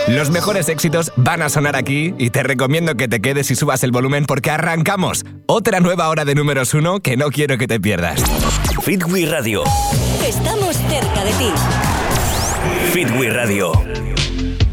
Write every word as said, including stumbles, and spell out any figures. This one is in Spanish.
Los mejores éxitos van a sonar aquí y te recomiendo que te quedes y subas el volumen porque arrancamos otra nueva hora de números uno que no quiero que te pierdas. Fit We Radio. Estamos cerca de ti. Fit We Radio.